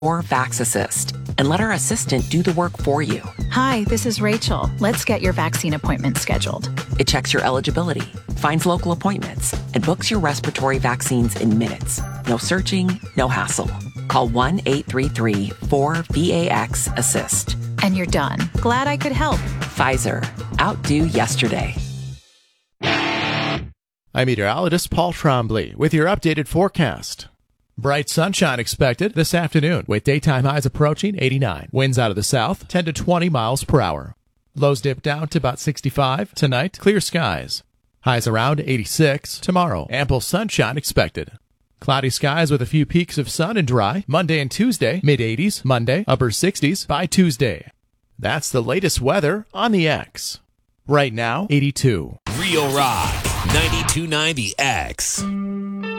or Vax Assist and let our assistant do the work for you. Hi, this is Rachel. Let's get your vaccine appointment scheduled. It checks your eligibility, finds local appointments, and books your respiratory vaccines in minutes. No searching, no hassle. Call 1-833-4VAX-ASSIST. And you're done. Glad I could help. Pfizer. Outdo yesterday. I'm meteorologist Paul Trombley with your updated forecast. Bright sunshine expected this afternoon with daytime highs approaching 89. Winds out of the south 10 to 20 miles per hour. Lows dip down to about 65. Tonight, clear skies. Highs around 86. Tomorrow, ample sunshine expected. Cloudy skies with a few peaks of sun and dry. Monday and Tuesday, mid-80s. Monday, upper 60s by Tuesday. That's the latest weather on the X. Right now, 82. Real Rock 92.9 The X.